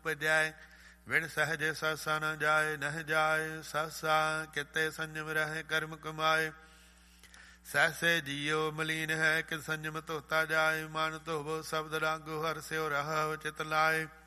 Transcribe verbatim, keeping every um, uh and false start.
ਉਪਜੈ ਵਿਣ ਸਹਜ ਸਾਸਾ ਨ ਜਾਏ ਨਹਿ ਜਾਏ ਸਾਸਾ ਕਿਤੇ ਸੰਜਮ ਰਹਿ ਕਰਮ ਕਮਾਏ ਸਹਿਸੇ ਜੀਓ ਮਲੀਨ ਹੈ ਕਿ ਸੰਜਮ ਧੋਤਾ ਜਾਏ ਮਨ ਧੋਵੋ ਸ਼ਬਦ ਰਾਗੋ ਹਰਿ ਸਿਉ ਰਹਾਉ ਚਿਤ ਲਾਏ